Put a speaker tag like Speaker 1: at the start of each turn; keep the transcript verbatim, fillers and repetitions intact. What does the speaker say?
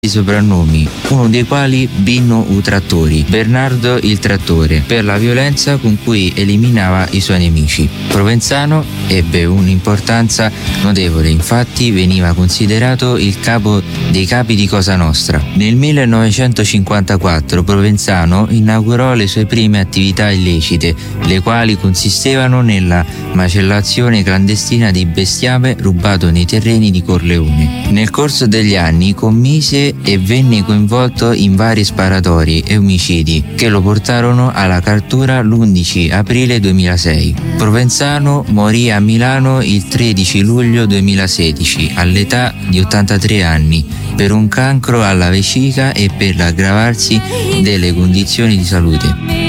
Speaker 1: soprannomi, uno dei quali Binno U Trattori, Bernardo il Trattore, per la violenza con cui eliminava i suoi nemici. Provenzano ebbe un'importanza notevole, infatti veniva considerato il capo dei capi di Cosa Nostra. Nel millenovecentocinquantaquattro Provenzano inaugurò le sue prime attività illecite, le quali consistevano nella macellazione clandestina di bestiame rubato nei terreni di Corleone. Nel corso degli anni commise e venne coinvolto in vari sparatori e omicidi che lo portarono alla cattura l'undici aprile duemilasei. Provenzano morì a Milano il tredici luglio duemilasedici all'età di ottantatré anni per un cancro alla vescica e per l'aggravarsi delle condizioni di salute.